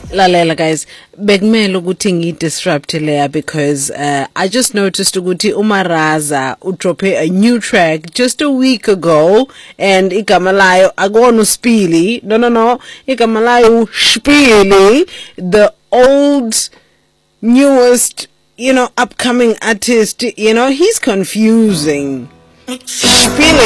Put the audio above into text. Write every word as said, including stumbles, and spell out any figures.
Lalela guys, bekumele ukuthi ngi-disrupt leya because uh, I just noticed ukuthi uMaraza udrope a new track just a week ago and igama layo akona uSpili. No no no, igama layo uSpili, the old newest, you know, upcoming artist, you know, he's confusing. Spili